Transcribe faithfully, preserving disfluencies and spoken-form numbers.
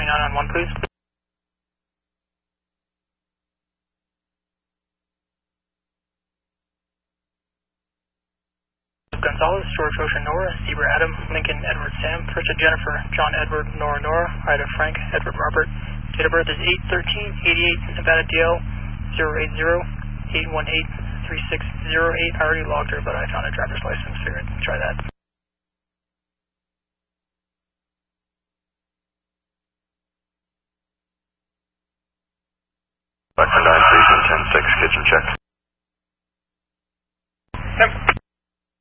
twenty-nine on one, please. Gonzalez, George Ocean Nora, Zebra Adam, Lincoln Edward Sam, Richard Jennifer, John Edward, Nora Nora, Ida Frank, Edward Robert. Date of birth is eight thirteen eighty-eight, Nevada D L zero eight zero eight one eight three six zero eight. I already logged her, but I found a driver's license. Figured I'd try that. Back for nine three one ten six, kitchen check. Yep.